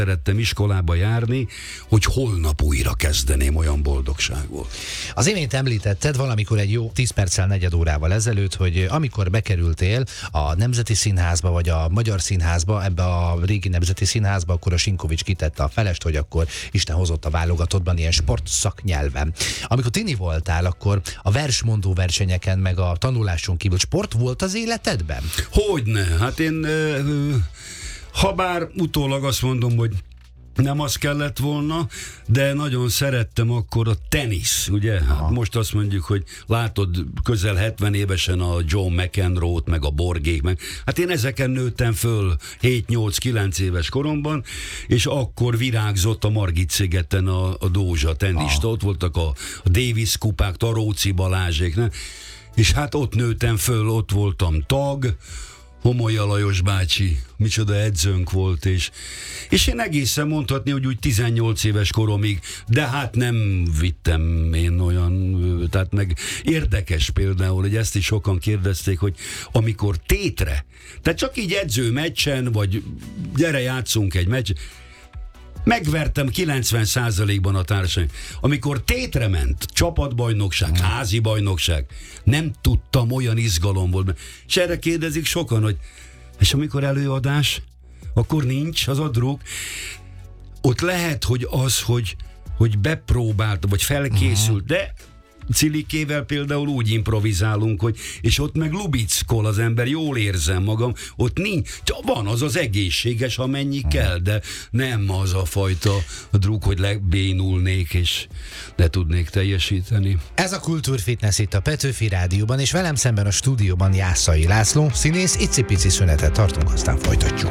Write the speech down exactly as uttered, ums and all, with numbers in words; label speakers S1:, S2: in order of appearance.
S1: Szerettem iskolába járni, hogy holnap újra kezdeném, olyan boldogság volt.
S2: Az imént említetted valamikor egy jó tíz perccel, negyed órával ezelőtt, hogy amikor bekerültél a Nemzeti Színházba, vagy a Magyar Színházba, ebbe a régi Nemzeti Színházba, akkor a Sinkovics kitette a felest, hogy akkor Isten hozott a válogatottban ilyen sportszaknyelven. Amikor tini voltál, akkor a versmondó versenyeken, meg a tanuláson kívül sport volt az életedben?
S1: Hogyne, hát én... Ö, habár utólag azt mondom, hogy nem az kellett volna, de nagyon szerettem akkor a tenisz, ugye? Hát most azt mondjuk, hogy látod közel hetven évesen a John McEnroe-t, meg a Borgék, meg hát én ezeken nőttem föl hét-nyolc-kilenc éves koromban, és akkor virágzott a Margit-szigeten a, a Dózsa tenista, ott voltak a, a Davis kupák, Taróci Balázsék, ne? És hát ott nőttem föl, ott voltam tag, Homolya Lajos bácsi, micsoda edzőnk volt, és, és én egészen mondhatni, hogy úgy tizennyolc éves koromig, de hát nem vittem én olyan, tehát meg érdekes például, hogy ezt is sokan kérdezték, hogy amikor tétre, tehát csak így edző meccsen, vagy gyere játszunk egy meccs, megvertem kilencven százalékban a társaim. Amikor tétre ment, csapatbajnokság, házi bajnokság, nem tudtam, olyan izgalom volt. És erre kérdezik sokan, hogy és amikor előadás, akkor nincs az a druk. Ott lehet, hogy az, hogy, hogy bepróbált, vagy felkészült, de Cilikével például úgy improvizálunk, hogy, és ott meg lubickol az ember, jól érzem magam, ott nincs, csak van az az egészséges, amennyi kell, de nem az a fajta druk, hogy lebénulnék, és ne tudnék teljesíteni.
S2: Ez a Kultúrfitness itt a Petőfi Rádióban, és velem szemben a stúdióban Jászai László, színész, icipici szünetet tartunk, aztán folytatjuk.